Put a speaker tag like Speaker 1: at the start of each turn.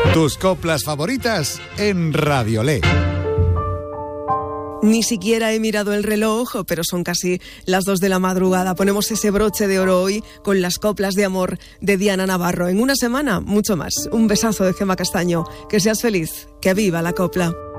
Speaker 1: Tus coplas favoritas en Radiolé.
Speaker 2: Ni siquiera he mirado el reloj, pero son casi las 2 de la madrugada. Ponemos ese broche de oro hoy con las coplas de amor de Diana Navarro. En una semana, mucho más. Un besazo de Gemma Castaño. Que seas feliz. Que viva la copla.